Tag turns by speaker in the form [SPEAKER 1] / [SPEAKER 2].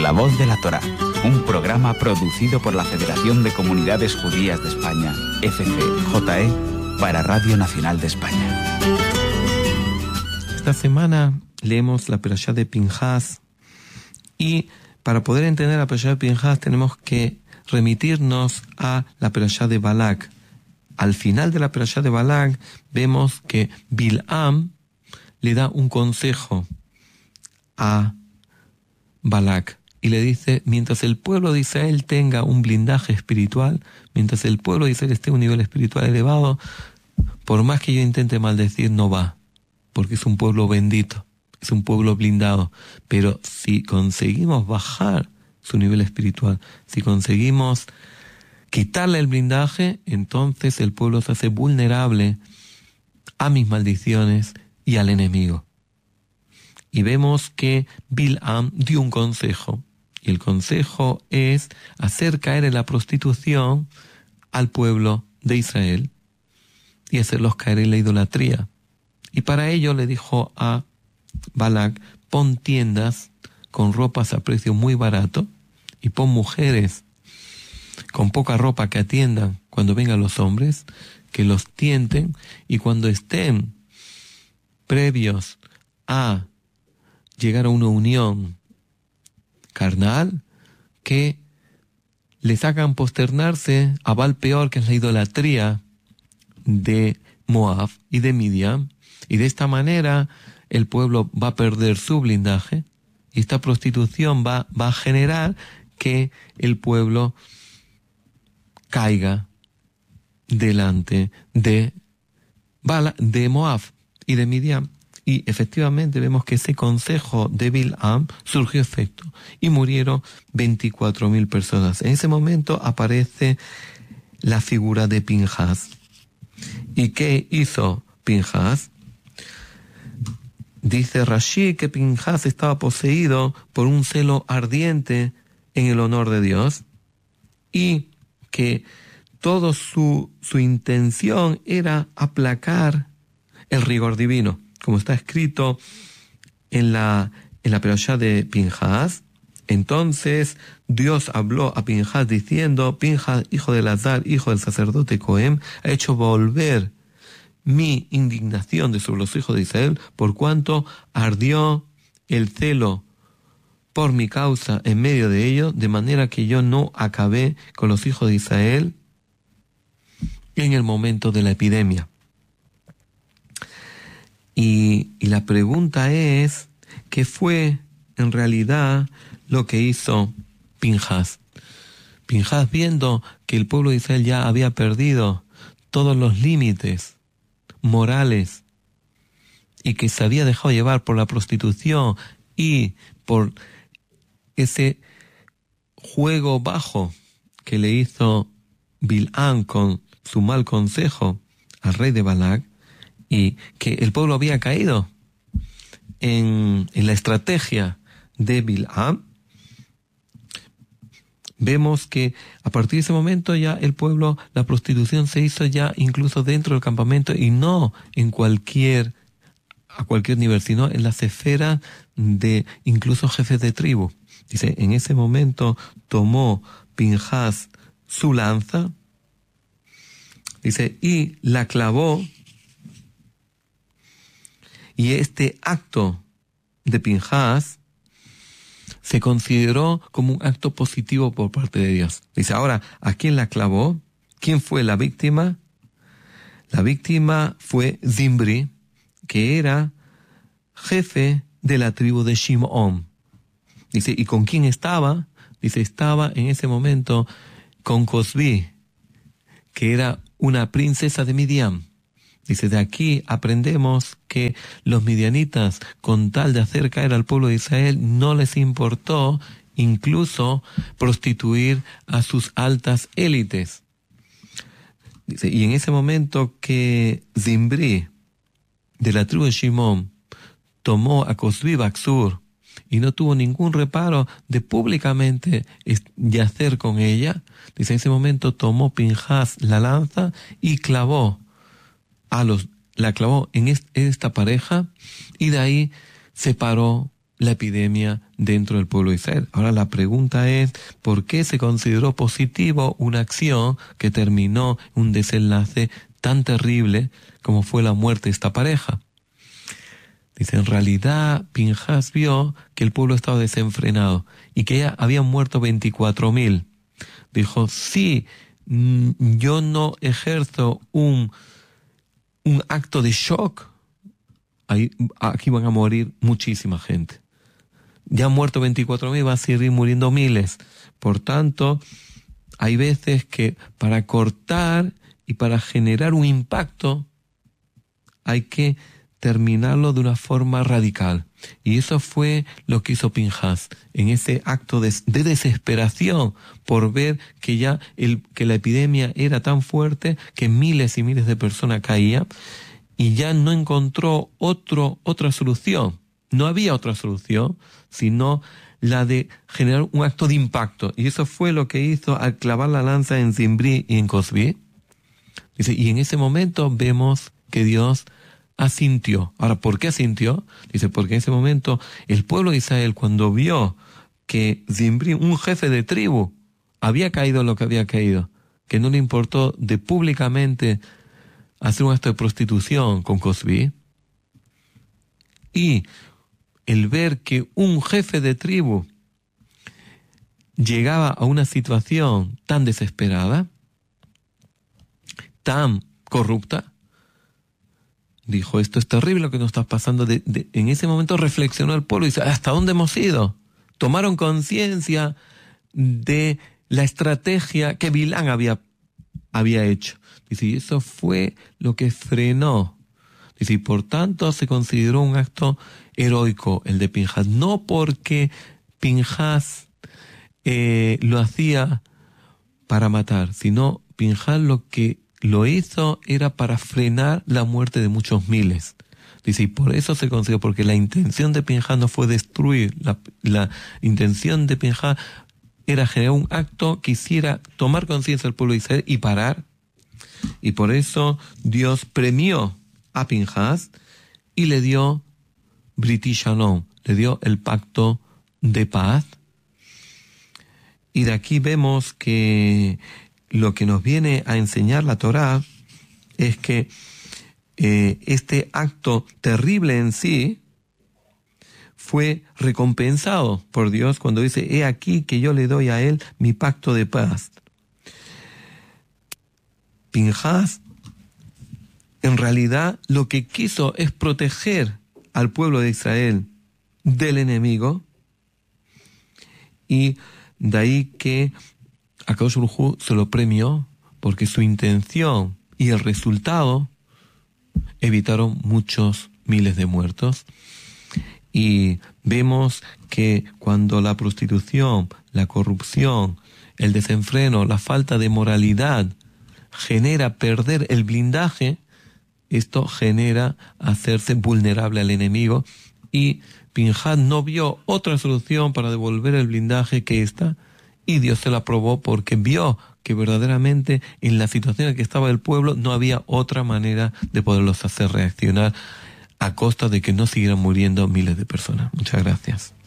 [SPEAKER 1] La Voz de la Torá, un programa producido por la Federación de Comunidades Judías de España, FCJE, para Radio Nacional de España.
[SPEAKER 2] Esta semana leemos la Perashá de Pinhas y para poder entender la Perashá de Pinhas tenemos que remitirnos a la Perashá de Balak. Al final de la Perashá de Balak vemos que Bil'am le da un consejo a Balak y le dice: mientras el pueblo de Israel tenga un blindaje espiritual, mientras el pueblo de Israel esté a un nivel espiritual elevado, por más que yo intente maldecir, no va, porque es un pueblo bendito, es un pueblo blindado. Pero si conseguimos bajar su nivel espiritual, si conseguimos quitarle el blindaje, entonces el pueblo se hace vulnerable a mis maldiciones y al enemigo. Y vemos que Bil'am dio un consejo, y el consejo es hacer caer en la prostitución al pueblo de Israel y hacerlos caer en la idolatría. Y para ello le dijo a Balak: pon tiendas con ropas a precio muy barato y pon mujeres con poca ropa que atiendan cuando vengan los hombres, que los tienten, y cuando estén previos a llegar a una unión carnal, que les hagan posternarse a Baal Peor, que es la idolatría de Moab y de Midian, y de esta manera el pueblo va a perder su blindaje, y esta prostitución va a generar que el pueblo caiga delante de Moab y de Midian. Y efectivamente vemos que ese consejo de Bil'am surgió efecto y murieron 24.000 personas. En ese momento aparece la figura de Pinhas. ¿Y qué hizo Pinhas? Dice Rashi que Pinhas estaba poseído por un celo ardiente en el honor de Dios y que toda su intención era aplacar el rigor divino. Como está escrito en la Perashá de Pinhas, entonces Dios habló a Pinhas diciendo: Pinhas, hijo de Elazar, hijo del sacerdote Cohen, ha hecho volver mi indignación sobre los hijos de Israel, por cuanto ardió el celo por mi causa en medio de ellos, de manera que yo no acabé con los hijos de Israel en el momento de la epidemia. Y la pregunta es: ¿qué fue en realidad lo que hizo Pinhas? Pinhas, viendo que el pueblo de Israel ya había perdido todos los límites morales y que se había dejado llevar por la prostitución y por ese juego bajo que le hizo Bil'am con su mal consejo al rey de Balak, y que el pueblo había caído en la estrategia de Bil'am, vemos que a partir de ese momento ya el pueblo, la prostitución se hizo ya incluso dentro del campamento, y no a cualquier nivel, sino en las esferas de incluso jefes de tribu. Dice: en ese momento tomó Pinhas su lanza, dice, y la clavó. Y este acto de Pinhas se consideró como un acto positivo por parte de Dios. Dice: ahora, ¿a quién la clavó? ¿Quién fue la víctima? La víctima fue Zimbri, que era jefe de la tribu de Shimón. Dice: ¿y con quién estaba? Dice: estaba en ese momento con Cosbi, que era una princesa de Midian. Dice: de aquí aprendemos que los midianitas, con tal de hacer caer al pueblo de Israel, no les importó incluso prostituir a sus altas élites. Dice: y en ese momento que Zimbri, de la tribu de Shimón, tomó a Cosbi Baxur y no tuvo ningún reparo de públicamente yacer con ella, dice: en ese momento tomó Pinhas la lanza y la clavó en esta pareja, y de ahí separó la epidemia dentro del pueblo de Israel. Ahora la pregunta es, ¿por qué se consideró positivo una acción que terminó un desenlace tan terrible como fue la muerte de esta pareja? Dice, en realidad Pinhas vio que el pueblo estaba desenfrenado y que ya habían muerto 24.000. Dijo, sí, yo no ejerzo un acto de shock, aquí van a morir muchísima gente. Ya han muerto 24.000, va a seguir muriendo miles. Por tanto, hay veces que para cortar y para generar un impacto hay que terminarlo de una forma radical. Y eso fue lo que hizo Pinhas en ese acto de desesperación por ver que ya que la epidemia era tan fuerte que miles y miles de personas caían y ya no encontró otra solución. No había otra solución, sino la de generar un acto de impacto. Y eso fue lo que hizo al clavar la lanza en Zimbri y en Cosbi. Dice, y en ese momento vemos que Dios asintió. Ahora, ¿por qué asintió? Dice, porque en ese momento el pueblo de Israel, cuando vio que Zimbri, un jefe de tribu, había caído en lo que había caído, que no le importó de públicamente hacer un acto de prostitución con Cosbi, y el ver que un jefe de tribu llegaba a una situación tan desesperada, tan corrupta, dijo, esto es terrible lo que nos está pasando. En ese momento reflexionó el pueblo y dice, ¿hasta dónde hemos ido? Tomaron conciencia de la estrategia que Bilán había hecho. Dice, y eso fue lo que frenó. Dice, y por tanto se consideró un acto heroico el de Pinhas, no porque Pinhas lo hacía para matar, sino Pinhas lo que lo hizo era para frenar la muerte de muchos miles. Dice, y por eso se consideró, porque la intención de Pinhas no fue destruir, la intención de Pinhas era generar un acto que hiciera tomar conciencia del pueblo de Israel y parar. Y por eso Dios premió a Pinhas y le dio Briti Shalom, le dio el pacto de paz. Y de aquí vemos que lo que nos viene a enseñar la Torá es que este acto terrible en sí fue recompensado por Dios cuando dice, he aquí que yo le doy a él mi pacto de paz. Pinhas, en realidad, lo que quiso es proteger al pueblo de Israel del enemigo, y de ahí que Akadosh Baruj Hu se lo premió, porque su intención y el resultado evitaron muchos miles de muertos. Y vemos que cuando la prostitución, la corrupción, el desenfreno, la falta de moralidad genera perder el blindaje, esto genera hacerse vulnerable al enemigo, y Pinhas no vio otra solución para devolver el blindaje que esta, y Dios se la aprobó porque vio que verdaderamente en la situación en la que estaba el pueblo no había otra manera de poderlos hacer reaccionar a costa de que no siguieran muriendo miles de personas. Muchas gracias.